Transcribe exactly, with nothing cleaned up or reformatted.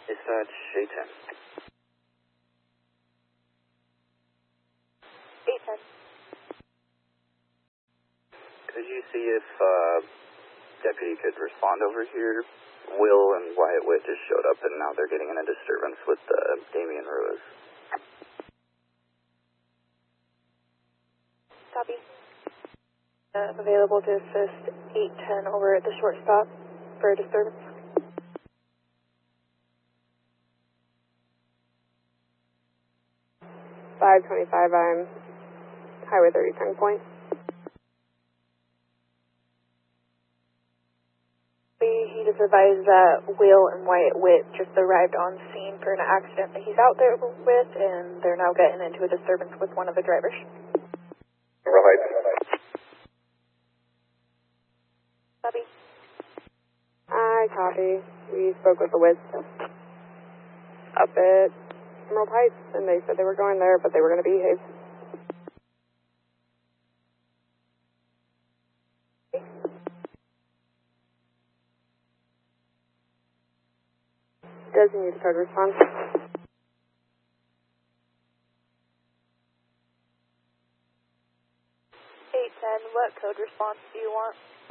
Dispatch eight ten. eight ten. Could you see if uh, deputy could respond over here? Will and Wyatt Witt just showed up and now they're getting in a disturbance with uh, Damian Ruiz. Copy. I'm available to assist eight ten over at the short stop for a disturbance. five twenty-five, I'm Highway thirty, turning point. He just advised that Will and Wyatt Witt just arrived on scene for an accident that he's out there with, and they're now getting into a disturbance with one of the drivers. Right. Copy. I copy. We spoke with the Wits up at Emerald Heights, and they said they were going there, but they were going to behave. Doesn't need a code response. eight ten, what code response do you want?